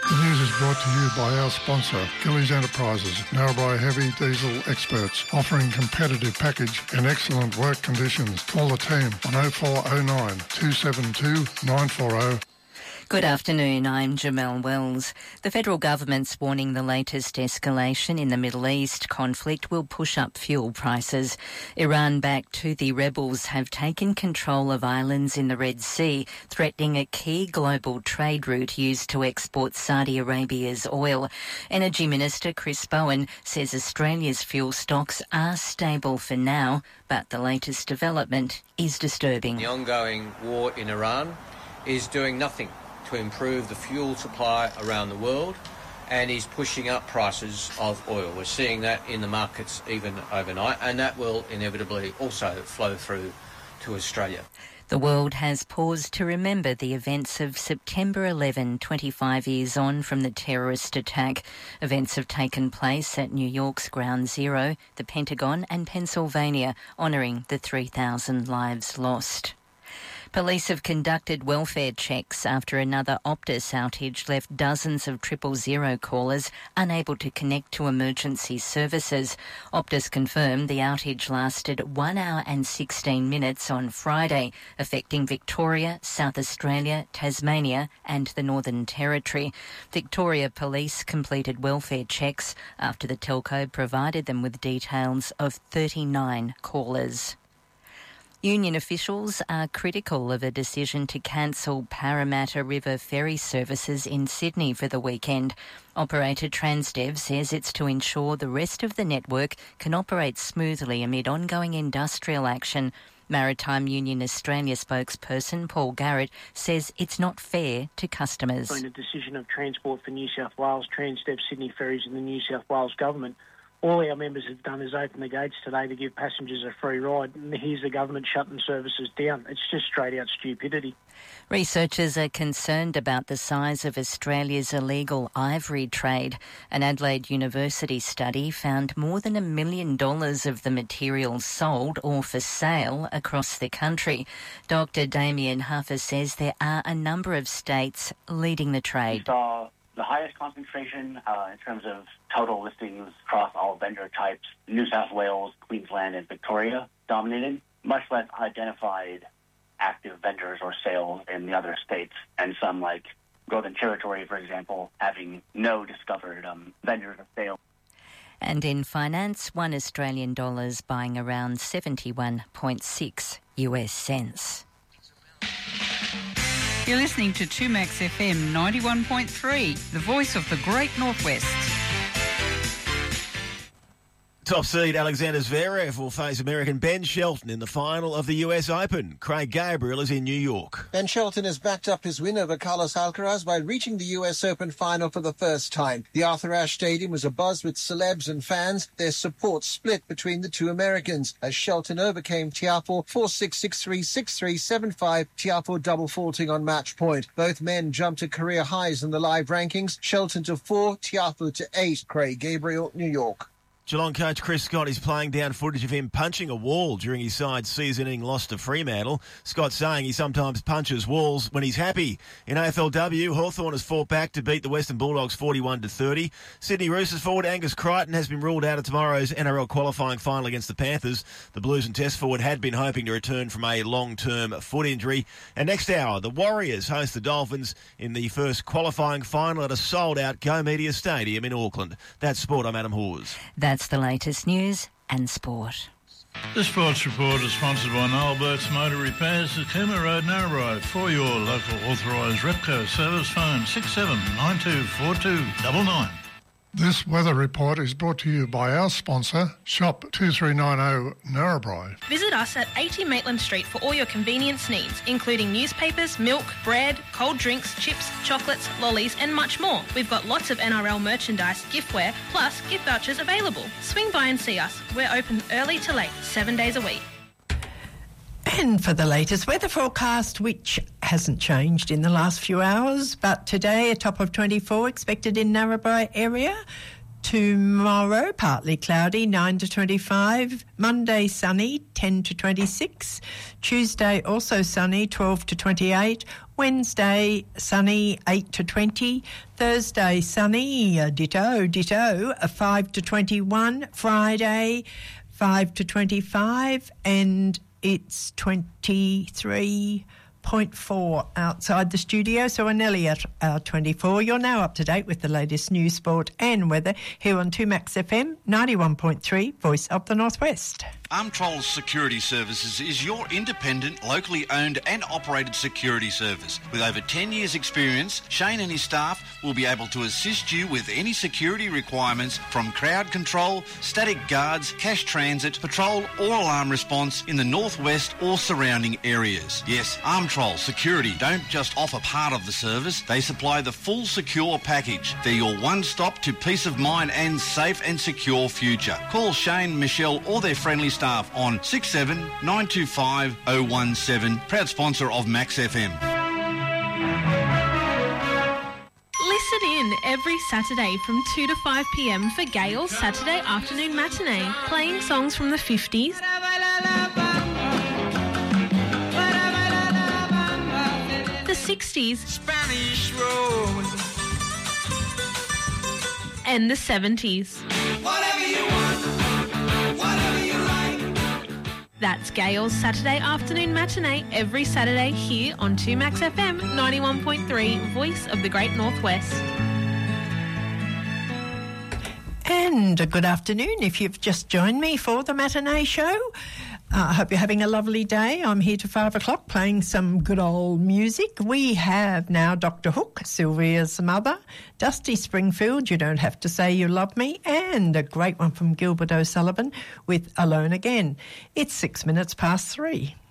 The news is brought to you by our sponsor, Gillies Enterprises, Narrabri Heavy Diesel Experts, offering competitive package and excellent work conditions. Call the team on 0409 272 940. Good afternoon, I'm Jamelle Wells. The federal government's warning the latest escalation in the Middle East conflict will push up fuel prices. Iran-backed Houthi rebels have taken control of islands in the Red Sea, threatening a key global trade route used to export Saudi Arabia's oil. Energy Minister Chris Bowen says Australia's fuel stocks are stable for now, but the latest development is disturbing. The ongoing war in Iran is doing nothing to improve the fuel supply around the world and is pushing up prices of oil. We're seeing that in the markets even overnight, and that will inevitably also flow through to Australia. The world has paused to remember the events of September 11, 25 years on from the terrorist attack. Events have taken place at New York's Ground Zero, the Pentagon and Pennsylvania, honouring the 3,000 lives lost. Police have conducted welfare checks after another Optus outage left dozens of 000 callers unable to connect to emergency services. Optus confirmed the outage lasted 1 hour and 16 minutes on Friday, affecting Victoria, South Australia, Tasmania and the Northern Territory. Victoria Police completed welfare checks after the telco provided them with details of 39 callers. Union officials are critical of a decision to cancel Parramatta River ferry services in Sydney for the weekend. Operator Transdev says it's to ensure the rest of the network can operate smoothly amid ongoing industrial action. Maritime Union Australia spokesperson Paul Garrett says it's not fair to customers. It's been a decision of Transport for New South Wales, Transdev Sydney Ferries and the New South Wales Government. All our members have done is open the gates today to give passengers a free ride, and here's the government shutting services down. It's just straight out stupidity. Researchers are concerned about the size of Australia's illegal ivory trade. An Adelaide University study found more than $1 million of the materials sold or for sale across the country. Dr. Damien Huffer says there are a number of states leading the trade. The highest concentration in terms of total listings across all vendor types, New South Wales, Queensland and Victoria dominated, much less identified active vendors or sales in the other states, and some like Northern Territory, for example, having no discovered vendors or sales. And in finance, $1 Australian buying around 71.6 US cents. You're listening to 2Max FM 91.3, the voice of the Great Northwest. Top seed Alexander Zverev will face American Ben Shelton in the final of the US Open. Craig Gabriel is in New York. Ben Shelton has backed up his win over Carlos Alcaraz by reaching the US Open final for the first time. The Arthur Ashe Stadium was abuzz with celebs and fans, their support split between the two Americans as Shelton overcame Tiafoe 4-6, 6-3, 6-3, 7-5, Tiafoe double faulting on match point. Both men jumped to career highs in the live rankings, Shelton to 4, Tiafoe to 8. Craig Gabriel, New York. Geelong coach Chris Scott is playing down footage of him punching a wall during his side's season-ending loss to Fremantle. Scott saying he sometimes punches walls when he's happy. In AFLW, Hawthorn has fought back to beat the Western Bulldogs 41-30. Sydney Roosters forward Angus Crichton has been ruled out of tomorrow's NRL qualifying final against the Panthers. The Blues and Test forward had been hoping to return from a long-term foot injury. And next hour, the Warriors host the Dolphins in the first qualifying final at a sold-out Go Media Stadium in Auckland. That's sport. I'm Adam Hawes. That's the latest news and sport. The Sports Report is sponsored by Noel Burke's Motor Repairs at Cooma Road, Narrabri. For your local authorised Repco service, phone 67924299. This weather report is brought to you by our sponsor, Shop 2390 Narrabri. Visit us at 80 Maitland Street for all your convenience needs, including newspapers, milk, bread, cold drinks, chips, chocolates, lollies and much more. We've got lots of NRL merchandise, giftware, plus gift vouchers available. Swing by and see us. We're open early to late, 7 days a week. And for the latest weather forecast, which hasn't changed in the last few hours, but today a top of 24 expected in Narrabri area, Tomorrow, partly cloudy, 9 to 25. Monday, sunny, 10 to 26. Tuesday, also sunny, 12 to 28. Wednesday, sunny, 8 to 20. Thursday, sunny, ditto, 5 to 21. Friday, 5 to 25. And it's 23.4 outside the studio, so we're nearly at 24. You're now up to date with the latest news, sport and weather here on 2Max FM 91.3, Voice of the Northwest. Armtrol Security Services is your independent, locally owned and operated security service. With over 10 years' experience, Shane and his staff will be able to assist you with any security requirements from crowd control, static guards, cash transit, patrol or alarm response in the northwest or surrounding areas. Yes, Armtrol Security don't just offer part of the service, they supply the full secure package. They're your one-stop to peace of mind and safe and secure future. Call Shane, Michelle or their friendly staff on 67 925 017, proud sponsor of Max FM. Listen in every Saturday from 2 to 5 p.m. for Gale's Saturday Afternoon Matinee, playing songs from the 50s, the 60s, Spanish Road, and the 70s. Whatever you want, whatever you like. That's Gale's Saturday Afternoon Matinee every Saturday here on 2Max FM 91.3, Voice of the Great Northwest. And a good afternoon if you've just joined me for the matinee show. I hope you're having a lovely day. I'm here to 5 o'clock playing some good old music. We have now Dr. Hook, Sylvia's mother, Dusty Springfield, You Don't Have to Say You Love Me, and a great one from Gilbert O'Sullivan with Alone Again. It's 6 minutes past 3.